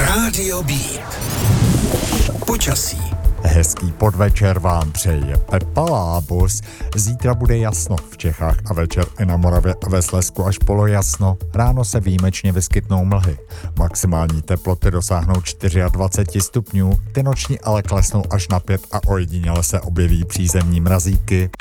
Rádio Beat. Počasí. Hezký podvečer vám přeje Pepa Lábus. Zítra bude jasno v Čechách a večer i na Moravě a ve Slezsku až polojasno. Ráno se výjimečně vyskytnou mlhy. Maximální teploty dosáhnou 24 stupňů, ty noční ale klesnou až na 5 a ojediněle se objeví přízemní mrazíky.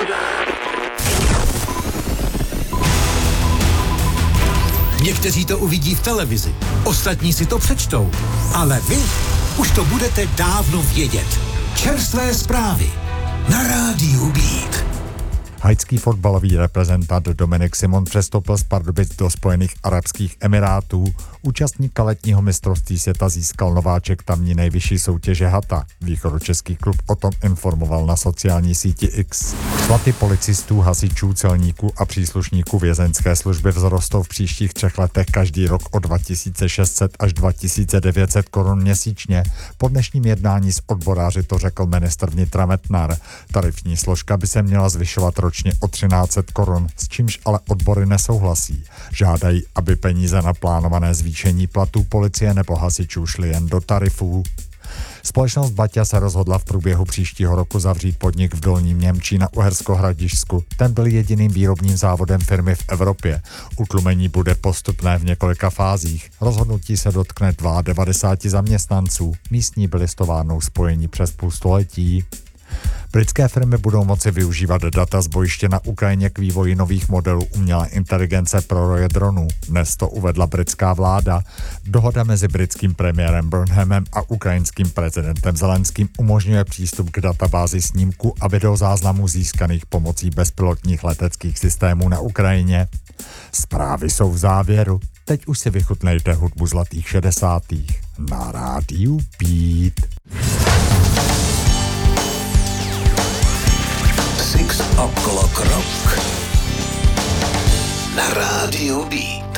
Někteří to uvidí v televizi, ostatní si to přečtou, ale vy už to budete dávno vědět. Čerstvé zprávy na Rádiu Beat. Haitský fotbalový reprezentant Dominik Simon přestoupil z Pardubic do Spojených arabských emirátů. Účastníka letního mistrovství světa získal nováček tamní nejvyšší soutěže Hata. Východočeský klub o tom informoval na sociální síti X. Platy policistů, hasičů, celníků a příslušníků vězeňské služby vzrostou v příštích 3 letech každý rok o 2600 až 2900 korun měsíčně. Po dnešním jednání s odboráři to řekl ministr vnitra Metnar. Tarifní složka by se měla zvyšovat ročně o 1300 korun, s čímž ale odbory nesouhlasí. Žádají, aby peníze na plánované zvýšení platů policie nebo hasičů šly jen do tarifů. Společnost Baťa se rozhodla v průběhu příštího roku zavřít podnik v Dolním Němčí na Uhersko-Hradišťsku. Ten byl jediným výrobním závodem firmy v Evropě. Utlumení bude postupné v několika fázích. Rozhodnutí se dotkne 92 zaměstnanců. Místní byli s továrnou spojení přes půl století. Britské firmy budou moci využívat data z bojiště na Ukrajině k vývoji nových modelů umělé inteligence pro roje dronů. Dnes to uvedla britská vláda. Dohoda mezi britským premiérem Burnhamem a ukrajinským prezidentem Zelenským umožňuje přístup k databázi snímků a videozáznamů získaných pomocí bezpilotních leteckých systémů na Ukrajině. Zprávy jsou v závěru. Teď už si vychutnejte hudbu zlatých 60. na Rádiu Beat. Six O'Clock Rock na Rádiu Beat.